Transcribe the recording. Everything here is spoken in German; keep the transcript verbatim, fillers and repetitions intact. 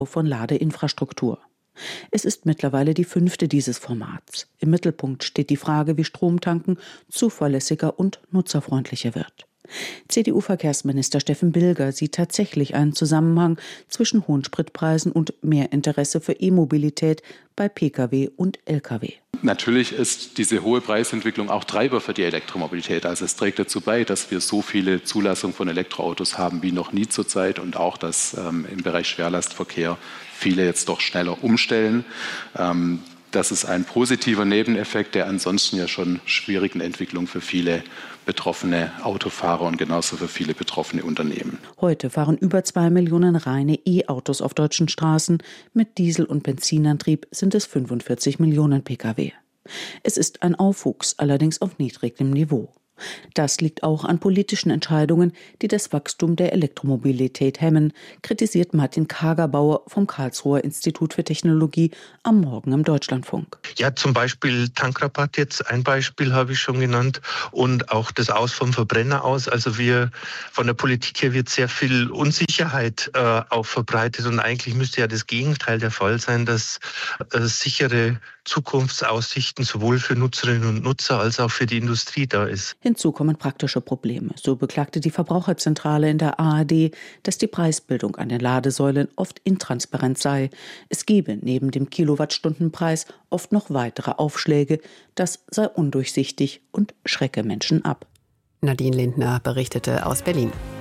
von Ladeinfrastruktur. Es ist mittlerweile die fünfte dieses Formats. Im Mittelpunkt steht die Frage, wie Stromtanken zuverlässiger und nutzerfreundlicher wird. C D U-Verkehrsminister Steffen Bilger sieht tatsächlich einen Zusammenhang zwischen hohen Spritpreisen und mehr Interesse für E-Mobilität bei Pkw und Lkw. Natürlich ist diese hohe Preisentwicklung auch Treiber für die Elektromobilität. Also es trägt dazu bei, dass wir so viele Zulassungen von Elektroautos haben wie noch nie zurzeit und auch, dass ähm, im Bereich Schwerlastverkehr viele jetzt doch schneller umstellen. Ähm, das ist ein positiver Nebeneffekt der ansonsten ja schon schwierigen Entwicklung für viele betroffene Autofahrer und genauso für viele betroffene Unternehmen. Heute fahren über zwei Millionen reine E-Autos auf deutschen Straßen. Mit Diesel- und Benzinantrieb sind es fünfundvierzig Millionen Pkw. Es ist ein Aufwuchs, allerdings auf niedrigem Niveau. Das liegt auch an politischen Entscheidungen, die das Wachstum der Elektromobilität hemmen, kritisiert Martin Kagerbauer vom Karlsruher Institut für Technologie am Morgen im Deutschlandfunk. Ja, zum Beispiel Tankrabatt jetzt, ein Beispiel habe ich schon genannt, und auch das Aus vom Verbrenner aus. Also wir von der Politik her wird sehr viel Unsicherheit äh, auch verbreitet und eigentlich müsste ja das Gegenteil der Fall sein, dass äh, sichere Zukunftsaussichten sowohl für Nutzerinnen und Nutzer als auch für die Industrie da ist. Hinzu kommen praktische Probleme. So beklagte die Verbraucherzentrale in der A R D, dass die Preisbildung an den Ladesäulen oft intransparent sei. Es gebe neben dem Kilowattstundenpreis oft noch weitere Aufschläge. Das sei undurchsichtig und schrecke Menschen ab. Nadine Lindner berichtete aus Berlin.